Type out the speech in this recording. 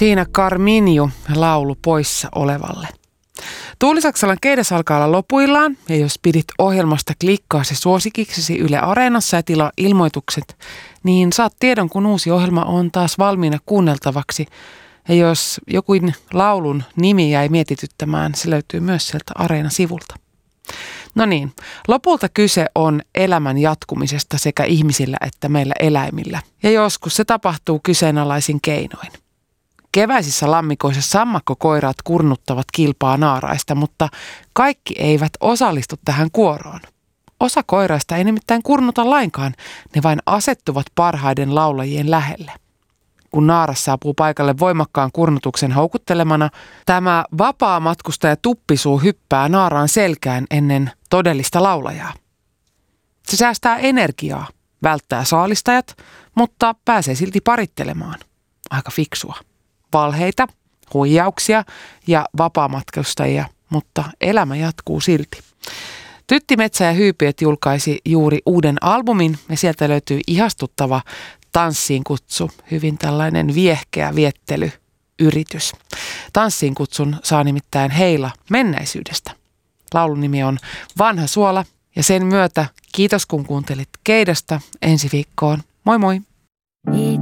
Siinä Carminju laulu poissa olevalle. Tuuli Saksalan Keidas alkaa olla lopuillaan, ja jos pidit ohjelmasta klikkaa se suosikiksesi Yle Areenassa ja tilaa ilmoitukset, niin saat tiedon, kun uusi ohjelma on taas valmiina kuunneltavaksi. Ja jos joku laulun nimi jäi mietityttämään, se löytyy myös sieltä Areena-sivulta. No niin, lopulta kyse on elämän jatkumisesta sekä ihmisillä että meillä eläimillä. Ja joskus se tapahtuu kyseenalaisin keinoin. Keväisissä lammikoissa sammakkokoiraat kurnuttavat kilpaa naaraista, mutta kaikki eivät osallistu tähän kuoroon. Osa koiraista ei nimittäin kurnuta lainkaan, ne vain asettuvat parhaiden laulajien lähelle. Kun naaras saapuu paikalle voimakkaan kurnutuksen houkuttelemana, tämä vapaa matkustaja tuppisuu hyppää naaraan selkään ennen todellista laulajaa. Se säästää energiaa, välttää saalistajat, mutta pääsee silti parittelemaan. Aika fiksua. Valheita, huijauksia ja vapaamatkustajia, mutta elämä jatkuu silti. Tytti Metsä ja Hyypiöt julkaisi juuri uuden albumin ja sieltä löytyy ihastuttava Tanssiin kutsu, hyvin tällainen viehkeä viettelyyritys. Tanssiin kutsun saa nimittäin Heila menneisyydestä. Laulun nimi on Vanha suola ja sen myötä kiitos kun kuuntelit Keidasta ensi viikkoon. Moi moi!